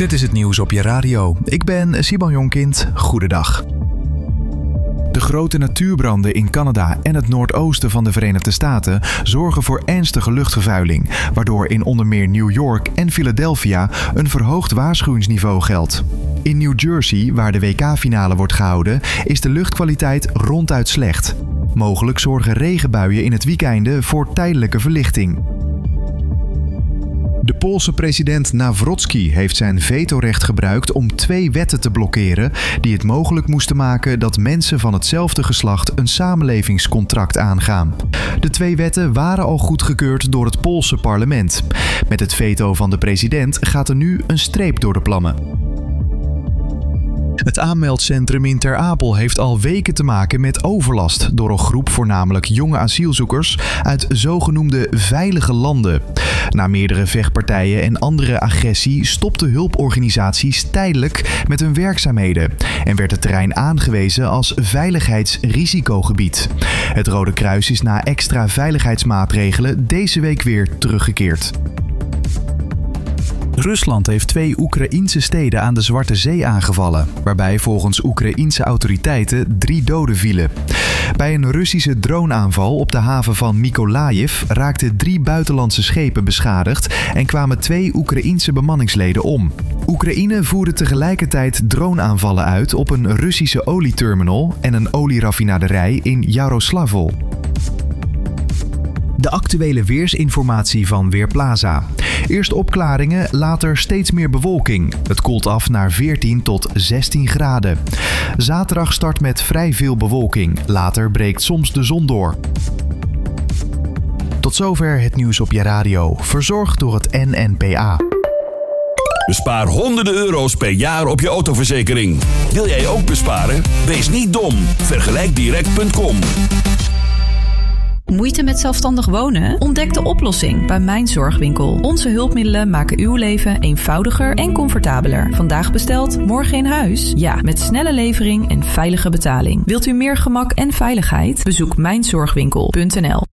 Dit is het nieuws op je radio. Ik ben Simon Jonkind. Goedendag. De grote natuurbranden in Canada en het noordoosten van de Verenigde Staten zorgen voor ernstige luchtvervuiling, waardoor in onder meer New York en Philadelphia een verhoogd waarschuwingsniveau geldt. In New Jersey, waar de WK-finale wordt gehouden, is de luchtkwaliteit ronduit slecht. Mogelijk zorgen regenbuien in het weekende voor tijdelijke verlichting. De Poolse president Nawrocki heeft zijn vetorecht gebruikt om 2 wetten te blokkeren die het mogelijk moesten maken dat mensen van hetzelfde geslacht een samenlevingscontract aangaan. De 2 wetten waren al goedgekeurd door het Poolse parlement. Met het veto van de president gaat er nu een streep door de plannen. Het aanmeldcentrum in Ter Apel heeft al weken te maken met overlast door een groep voornamelijk jonge asielzoekers uit zogenoemde veilige landen. Na meerdere vechtpartijen en andere agressie stopten hulporganisaties tijdelijk met hun werkzaamheden en werd het terrein aangewezen als veiligheidsrisicogebied. Het Rode Kruis is na extra veiligheidsmaatregelen deze week weer teruggekeerd. Rusland heeft 2 Oekraïense steden aan de Zwarte Zee aangevallen, waarbij volgens Oekraïense autoriteiten 3 doden vielen. Bij een Russische droneaanval op de haven van Mykolaiv raakten 3 buitenlandse schepen beschadigd en kwamen 2 Oekraïense bemanningsleden om. Oekraïne voerde tegelijkertijd droneaanvallen uit op een Russische olieterminal en een olieraffinaderij in Jaroslavl. De actuele weersinformatie van Weerplaza. Eerst opklaringen, later steeds meer bewolking. Het koelt af naar 14 tot 16 graden. Zaterdag start met vrij veel bewolking. Later breekt soms de zon door. Tot zover het nieuws op je radio. Verzorgd door het NNPA. Bespaar honderden euro's per jaar op je autoverzekering. Wil jij ook besparen? Wees niet dom. Vergelijkdirect.com. Moeite met zelfstandig wonen? Ontdek de oplossing bij Mijn Zorgwinkel. Onze hulpmiddelen maken uw leven eenvoudiger en comfortabeler. Vandaag besteld, morgen in huis? Ja, met snelle levering en veilige betaling. Wilt u meer gemak en veiligheid? Bezoek mijnzorgwinkel.nl.